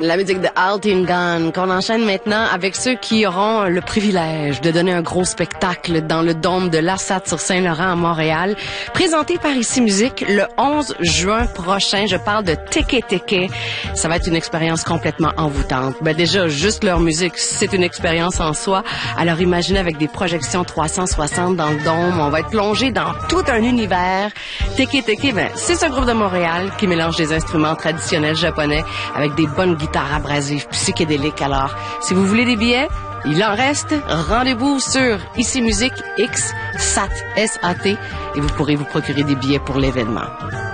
La musique de Altingan, qu'on enchaîne maintenant avec ceux qui auront le privilège de donner un gros spectacle dans le dôme de l'Assat sur Saint-Laurent à Montréal, présenté par Ici Musique le 11 juin prochain. Je parle de Teke Teke. Ça va être une expérience complètement envoûtante. Ben déjà, juste leur musique, c'est une expérience en soi. Alors imaginez avec des projections 360 dans le dôme, on va être plongé dans tout un univers. Teke Teke, ben, c'est ce groupe de Montréal qui mélange des instruments traditionnels japonais avec des bonnes guitares abrasives psychédéliques. Alors, si vous voulez des billets, il en reste. Rendez-vous sur Ici Musique X SAT, S-A-T, et vous pourrez vous procurer des billets pour l'événement.